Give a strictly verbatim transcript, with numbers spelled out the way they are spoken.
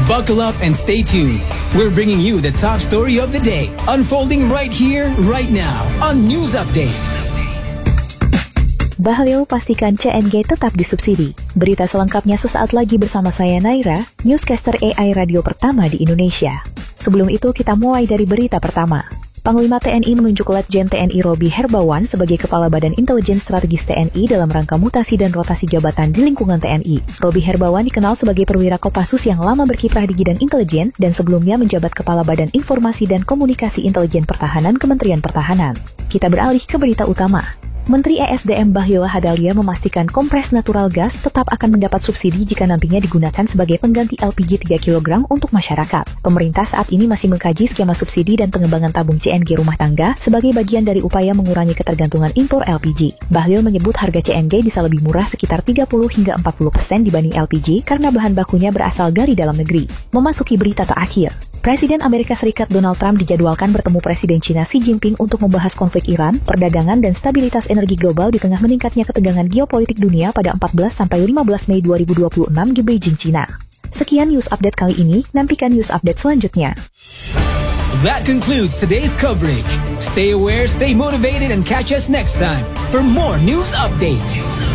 Buckle up and stay tuned. We're bringing you the top story of the day, unfolding right here, right now, on News Update. Bahlil pastikan C N G tetap disubsidi. Berita selengkapnya sesaat lagi bersama saya Naira, newscaster A I radio pertama di Indonesia. Sebelum itu kita mulai dari berita pertama. Panglima T N I menunjuk Letjen T N I Roby Herbawan sebagai Kepala Badan Intelijen Strategis T N I dalam rangka mutasi dan rotasi jabatan di lingkungan T N I. Roby Herbawan dikenal sebagai perwira Kopassus yang lama berkiprah di bidang intelijen dan sebelumnya menjabat Kepala Badan Informasi dan Komunikasi Intelijen Pertahanan Kementerian Pertahanan. Kita beralih ke berita utama. Menteri E S D M Bahlil Lahadalia memastikan kompres natural gas tetap akan mendapat subsidi jika nantinya digunakan sebagai pengganti L P G tiga kilogram untuk masyarakat. Pemerintah saat ini masih mengkaji skema subsidi dan pengembangan tabung C N G rumah tangga sebagai bagian dari upaya mengurangi ketergantungan impor L P G. Bahlil menyebut harga C N G bisa lebih murah sekitar tiga puluh hingga empat puluh persen dibanding L P G karena bahan bakunya berasal dari dalam negeri. Memasuki berita terakhir. Presiden Amerika Serikat Donald Trump dijadwalkan bertemu Presiden China Xi Jinping untuk membahas konflik Iran, perdagangan dan stabilitas energi global di tengah meningkatnya ketegangan geopolitik dunia pada empat belas sampai lima belas Mei dua ribu dua puluh enam di Beijing, China. Sekian news update kali ini, nantikan news update selanjutnya. That concludes today's coverage. Stay aware, stay motivated, and catch us next time for more news update.